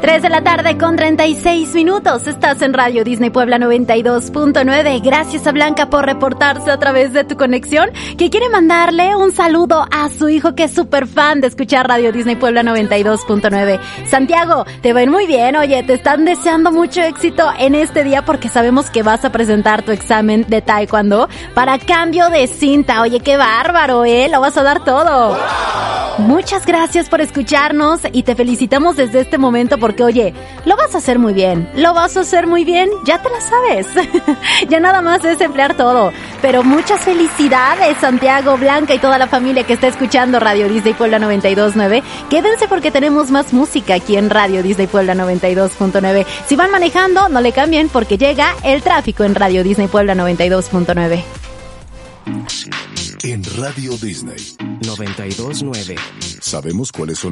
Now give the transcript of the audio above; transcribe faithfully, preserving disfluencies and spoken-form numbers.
tres de la tarde con treinta y seis minutos. Estás en Radio Disney Puebla noventa y dos punto nueve. Gracias a Blanca por reportarse a través de tu conexión, que quiere mandarle un saludo a su hijo que es súper fan de escuchar Radio Disney Puebla noventa y dos punto nueve. Santiago, te va a ir muy bien. Oye, te están deseando mucho éxito en este día porque sabemos que vas a presentar tu examen de taekwondo para cambio de cinta. Oye, qué bárbaro, ¿eh? Lo vas a dar todo. Muchas gracias por escucharnos y te felicitamos desde este momento porque, oye, lo vas a hacer muy bien, lo vas a hacer muy bien, ya te la sabes. Ya nada más es emplear todo. Pero muchas felicidades, Santiago, Blanca y toda la familia que está escuchando Radio Disney Puebla noventa y dos punto nueve. Quédense porque tenemos más música aquí en Radio Disney Puebla noventa y dos punto nueve. Si van manejando, no le cambien porque llega el tráfico en Radio Disney Puebla noventa y dos punto nueve. En Radio Disney noventa y dos punto nueve sabemos cuáles son